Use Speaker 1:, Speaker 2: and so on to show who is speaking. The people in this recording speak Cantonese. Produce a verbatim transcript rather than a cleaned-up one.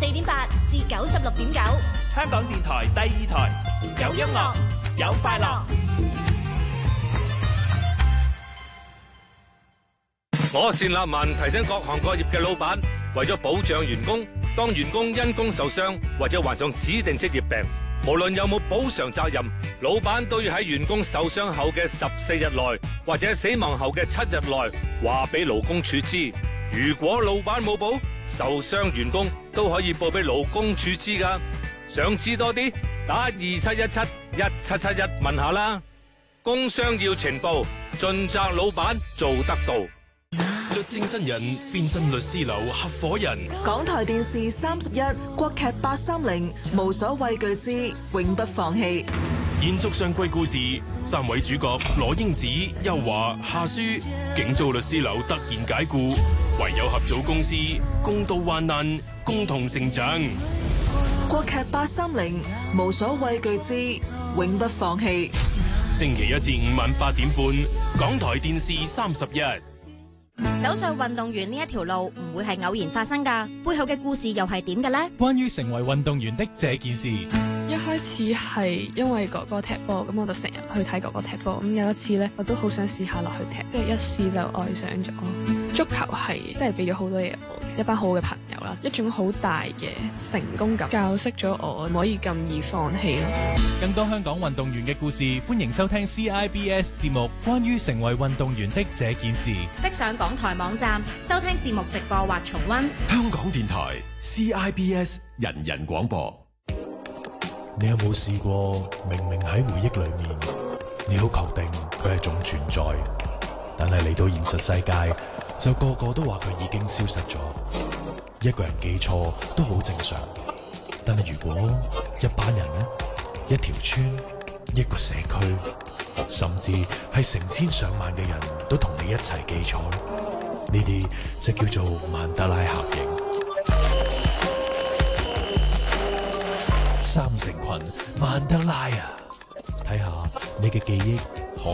Speaker 1: 四點八至九十六點九，
Speaker 2: 香港電台第二台，有音樂，有快樂。
Speaker 3: 我單立文提醒各行各業嘅老闆，為咗保障員工，當員工因工受傷或者患上指定職業病，無論有冇補償責任，老闆都要喺員工受傷後嘅十四日內或者死亡後嘅七日內話俾勞工處知。如果老闆冇報，受傷員工都可以報俾勞工處知噶。想知多啲，打二七一七一七七一問下啦。工傷要呈報，盡責老闆做得到。
Speaker 4: 律政新人變身律師樓合伙人。
Speaker 5: 港台電視三十一國劇八三零無所畏懼之永不放棄。
Speaker 4: 延續上季故事，三位主角羅英子、邱華、夏舒，竟遭律師樓突然解雇，唯有合組公司，共度患難，共同成長。
Speaker 5: 國劇八三零無所畏懼之永不放棄。
Speaker 4: 星期一至五晚八點半，港台電視三十一。
Speaker 1: 走上運動員呢一條路唔會係偶然發生㗎，背後嘅故事又係點嘅呢？
Speaker 6: 關於成為運動員的這件事，
Speaker 7: 一開始係因為哥哥踢波，咁我就成日去睇哥哥踢波。咁有一次咧，我都好想試下落去踢，即係一試就愛上咗。足球係即係俾咗好多嘢我，一班好嘅朋友啦，一種好大嘅成功感，教識咗我唔可以咁易放棄咯。
Speaker 6: 更多香港運動員嘅故事，歡迎收聽 C I B S 節目《關於成為運動員的這件事》，
Speaker 1: 即上港台網站收聽節目直播或重溫。
Speaker 8: 香港電台 C I B S 人人廣播。
Speaker 9: 你有冇試過明明喺回憶裏面，你好確定佢係仲存在，但係嚟到現實世界，就個個都話佢已經消失咗。一個人記錯都好正常，但係如果一班人呢，一條村，一個社區，甚至係成千上萬嘅人都同你一齊記錯，呢啲就叫做曼德拉效應。三成群曼德拉啊，睇下你嘅記憶